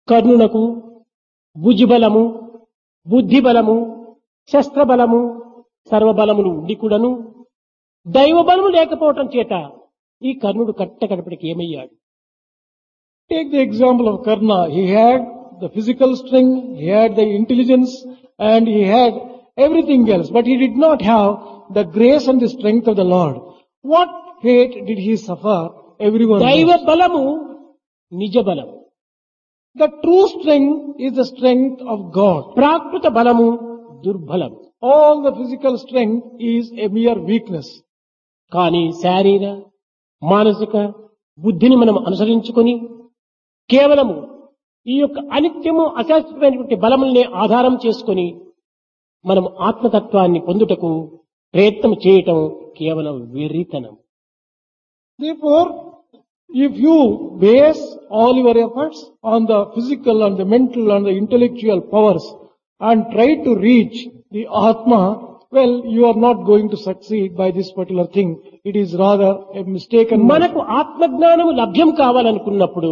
కర్ణునకు భుజిబలము, బుద్ధిబలము, శస్త్రబలము, సర్వబలములు ఉండి కూడాను దైవబలము లేకపోవటం చేత ఈ కర్ణుడు కట్టకడపటికి ఏమయ్యాడు? Take the example of Karna. He had the physical strength, he had the intelligence, and he had everything else, but he did not have the grace and the strength of the Lord. What fate did he suffer? Everyone దైవ knows. బలము నిజ బలము, The true strength is the strength of God. ప్రాకృత బలము దుర్బలము. All the physical strength is a mere weakness. కానీ శారీర మానసిక బుద్ధిని మనం అనుసరించుకొని కేవలము ఈ యొక్క అనిత్యము అశాశ్వతమైనటువంటి బలముల్ని ఆధారం చేసుకొని మనం ఆత్మతత్వాన్ని పొందుటకు ప్రయత్నం చేయటం కేవలం వెర్రితనం. Therefore, if you base all your efforts on the physical and the mental and the intellectual powers and try to reach the Atma, well, you are not going to succeed by this particular thing. It is rather a mistaken. మనకు ఆత్మజ్ఞానము లభ్యం కావాలనుకున్నప్పుడు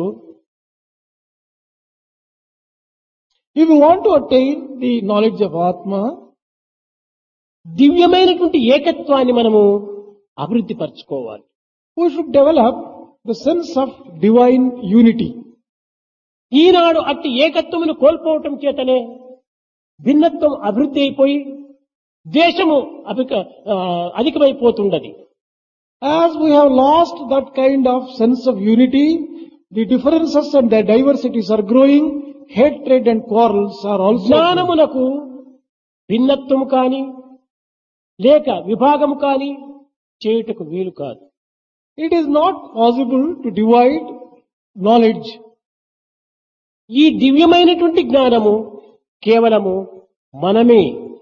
If you want to attain the knowledge of Atma, దివ్యమైనటువంటి ఏకత్వాన్ని మనము అభివృద్ధి పరచుకోవాలి. we should develop the sense of divine unity. ఈనాడు అట్టి ఏకత్వమును కోల్పోవటం చేతనే భిన్నత్వం అభివృద్ధి అయిపోయి ద్వేషము అధికమైపోతుండది. As we have lost that kind of sense of unity, the differences and the diversities are growing, hatred and quarrels are also growing. జ్ఞానమునకు భిన్నత్వము కాని లేక విభాగము కాని చేయుటకు వీలు కాదు. It is not possible to divide knowledge. ఈ దివ్యమైనటువంటి జ్ఞానము కేవలము మనమే.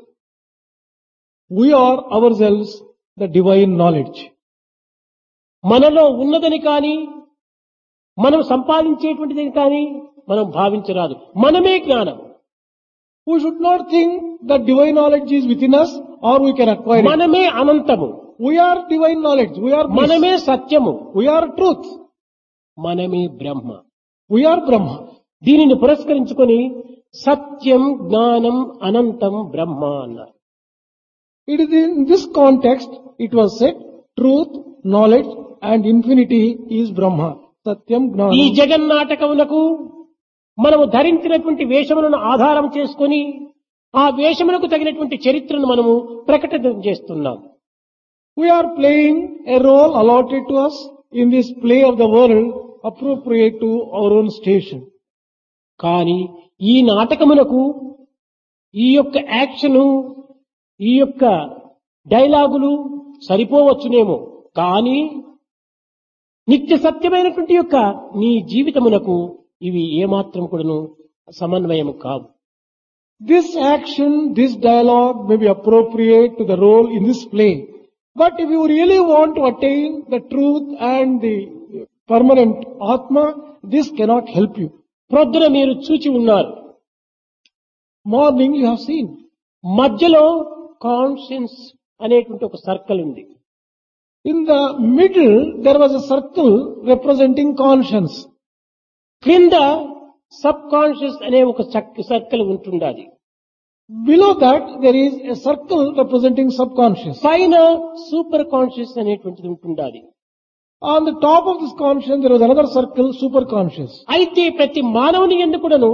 We are ourselves the divine knowledge. మనలో ఉన్నదని కాని మనం సంపాదించేటువంటిది కాని మనం భావించరాదు. మనమే జ్ఞానం. We should not think that divine knowledge is within us or we can acquire it. మనమే అనంతము. We are divine knowledge. We are bliss. మనమే సత్యము. We are truth. మనమే బ్రహ్మ. We are Brahma. దీనిని పురస్కరించుకొని సత్యం, జ్ఞానం, అనంతం బ్రహ్మ అన్నారు. It is in this context it was said, truth, knowledge and infinity is Brahma. Satyam, ఈ Gnanam. జగన్నాటకమునకు మనము ధరించినటువంటి వేషములను ఆధారం చేసుకొని ఆ వేషములకు తగినటువంటి చరిత్రను మనము ప్రకటన చేస్తున్నాం. We are playing a role allotted to us in this play of the world appropriate to our own station. కానీ ఈ నాటకమునకు ఈ యొక్క యాక్షను, ఈ యొక్క డైలాగులు సరిపోవచ్చునేమో, కానీ నిత్య సత్యమైనటువంటి యొక్క నీ జీవితమునకు ఇవి ఏమాత్రం కూడాను సమన్వయము కావు. This action, this dialogue may be appropriate to the role in this play. But if you really want to attain the truth and the permanent Atma, this cannot help you. ప్రొద్దున మీరు చూచి ఉన్నారు, Morning you have seen. మధ్యలో conscience అనేటువంటి ఒక circle ఉంది. In the middle, there was a circle representing conscience. క్రింద sub conscious అనే ఒక సర్కిల్ ఉంటుండాలి. Below that, there is a circle representing subconscious. పైన సూపర్ కాన్షియస్ అనేటువంటిది ఉంటుండాలి. On the top of this conscience, there was another circle, superconscious. అయితే ప్రతి మానవుని యందు కూడాను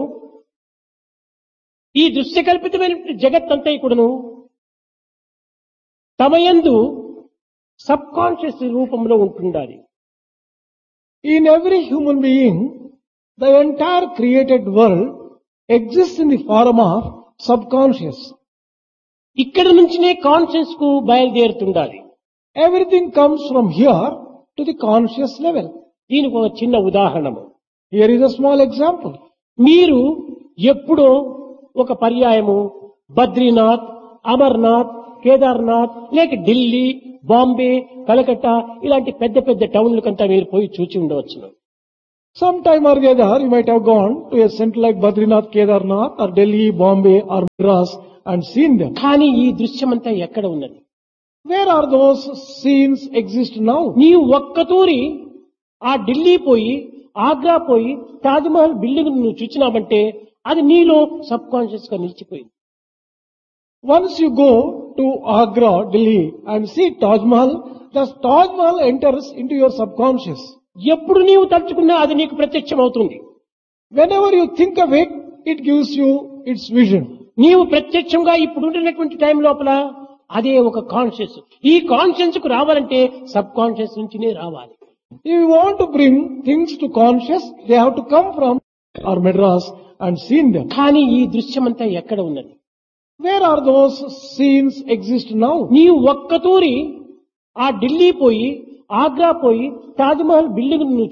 ఈ దృశ్యకల్పితమైన జగత్తంతా కూడాను తమ యందు సబ్ కాన్షియస్ రూపంలో ఉంటుండాలి. In every human being, the entire created world exists in the form of subconscious. ఇక్కడ నుంచినే కాన్షియస్ కు బయలుదేరుతుండాలి. Everything comes from here to the conscious level. దీనికి ఒక చిన్న ఉదాహరణము. Here is a small example. మీరు ఎప్పుడో ఒక పర్యాయము బద్రీనాథ్, అమర్నాథ్, కేదార్నాథ్ లేక ఢిల్లీ, బాంబే, కలకత్తా ఇలాంటి పెద్ద పెద్ద టౌన్లకంతా మీరు పోయి చూచి ఉండవచ్చును. Sometime or the other, you might have gone to a center like Badrinath, Kedarnath or Delhi, Bombay or Madras and seen them. కానీ ఈ దృశ్యమంతా ఎక్కడ ఉన్నది? Where are those scenes exist now? నీవు ఒక్కతూరి ఆ ఢిల్లీ పోయి ఆగ్రా పోయి తాజ్మహల్ బిల్డింగ్ నువ్వు చూచినావంటే అది నీలో సబ్ కాన్షియస్ గా నిలిచిపోయింది. Once you go to Agra, Delhi and see Taj Mahal, the Taj Mahal enters into your subconscious. ఎప్పుడు నీవు తలుచుకున్నా అది నీకు ప్రత్యక్షం అవుతుంది. Whenever you think of it, it gives you its vision. నీవు ప్రత్యక్షంగా ఇప్పుడు ఉంటున్నటువంటి టైం లోపల అదే ఒక కాన్షియస్. ఈ కాన్షియస్ కు రావాలంటే సబ్ కాన్షియస్ నుంచినే రావాలి. If you want to bring things to conscious, they have to come from our Madras and seen them. కానీ ఈ దృశ్యమంతా ఎక్కడ ఉన్నది? Where are those scenes exist now? నీవు ఒక్కతూరి ఆ ఢిల్లీ పోయి ఆగ్రా పోయి తాజ్మహల్ బిల్డింగ్